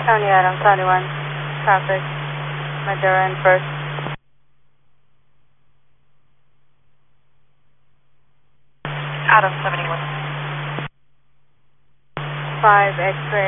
County Adam 71, traffic, Madera and First. Adam 71. 5 X-ray.